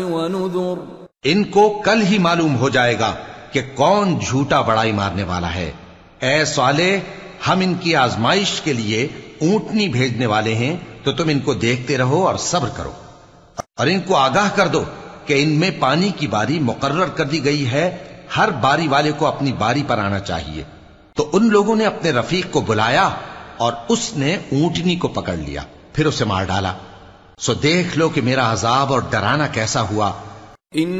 वनुजुर। इनको कल ही मालूम हो जाएगा कि कौन झूठा बड़ाई मारने वाला है। ऐ साले, हम इनकी आजमाइश के लिए ऊंटनी भेजने वाले हैं, तो तुम इनको देखते रहो और सब्र करो। और इनको आगाह कर दो कि इनमें पानी की बारी मुकर्रर कर दी गई है, हर बारी वाले को अपनी बारी पर आना चाहिए। तो उन लोगों ने अपने रफीक को बुलाया और उसने ऊंटनी को पकड़ लिया, फिर उसे मार डाला। सो देख लो कि मेरा अजाब और डराना कैसा हुआ।